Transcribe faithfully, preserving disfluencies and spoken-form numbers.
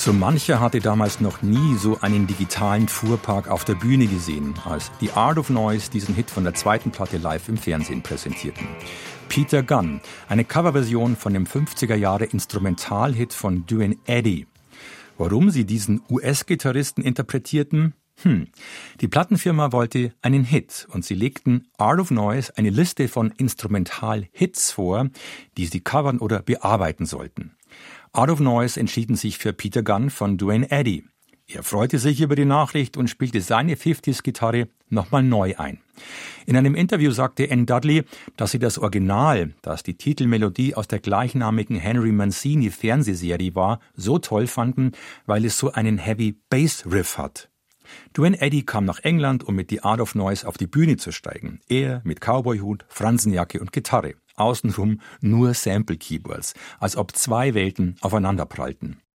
So mancher hatte damals noch nie so einen digitalen Fuhrpark auf der Bühne gesehen, als The Art of Noise diesen Hit von der zweiten Platte live im Fernsehen präsentierten. Peter Gunn, eine Coverversion von dem fünfziger-Jahre-Instrumentalhit von Duane Eddy. Warum sie diesen U S-Gitarristen interpretierten? Hm. Die Plattenfirma wollte einen Hit und sie legten Art of Noise eine Liste von Instrumental-Hits vor, die sie covern oder bearbeiten sollten. Art of Noise entschieden sich für Peter Gunn von Duane Eddy. Er freute sich über die Nachricht und spielte seine fünfziger-Gitarre nochmal neu ein. In einem Interview sagte Ann Dudley, dass sie das Original, das die Titelmelodie aus der gleichnamigen Henry Mancini-Fernsehserie war, so toll fanden, weil es so einen Heavy-Bass-Riff hat. Duane Eddy kam nach England, um mit The Art of Noise auf die Bühne zu steigen. Er mit Cowboyhut, Fransenjacke und Gitarre. Außenrum nur Sample-Keyboards, als ob zwei Welten aufeinanderprallten.